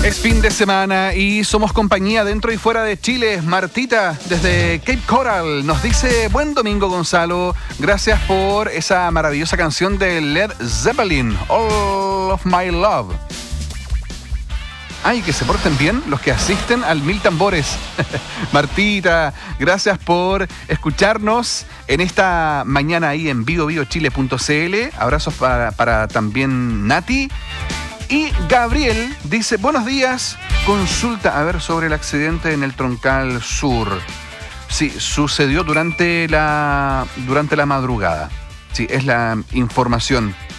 Es fin de semana y somos compañía dentro y fuera de Chile. Martita, desde Cape Coral, nos dice: buen domingo, Gonzalo. Gracias por esa maravillosa canción de Led Zeppelin, All of My Love. Ay, que se porten bien los que asisten al Mil Tambores. Martita, gracias por escucharnos en esta mañana ahí en biobiochile.cl. Abrazos para también Nati. Y Gabriel dice: buenos días, consulta, sobre el accidente en el Troncal Sur. Sí, sucedió durante la madrugada. Sí, es la información